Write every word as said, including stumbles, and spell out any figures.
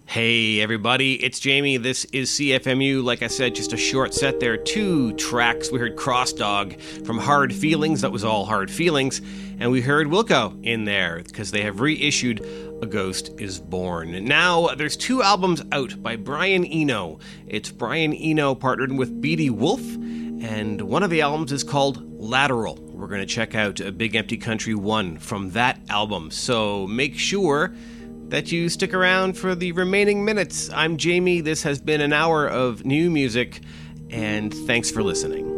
Hey everybody, it's Jamie. This is C F M U. Like I said, just a short set there. Two tracks. We heard Cross Dog from Hard Feelings. That was all Hard Feelings. And we heard Wilco in there because they have reissued A Ghost Is Born. Now, there's two albums out by Brian Eno. It's Brian Eno partnered with Beatty Wolf. And one of the albums is called Lateral. We're going to check out A Big Empty Country one from that album. So make sure that you stick around for the remaining minutes. I'm Jamie. This has been an hour of new music, and thanks for listening.